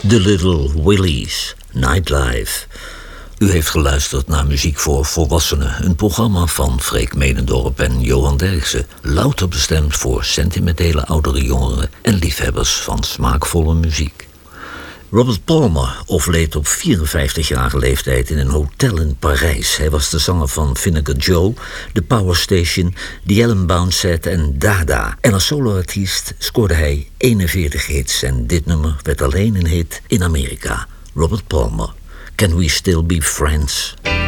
The Little Willies, Nightlife. U heeft geluisterd naar Muziek voor Volwassenen, een programma van Freek Medendorp en Johan Derksen, louter bestemd voor sentimentele oudere jongeren en liefhebbers van smaakvolle muziek. Robert Palmer overleed op 54-jarige leeftijd in een hotel in Parijs. Hij was de zanger van Vinegar Joe, The Power Station, The Ellen Bounce Set en Dada. En als soloartiest scoorde hij 41 hits en dit nummer werd alleen een hit in Amerika. Robert Palmer, Can We Still Be Friends?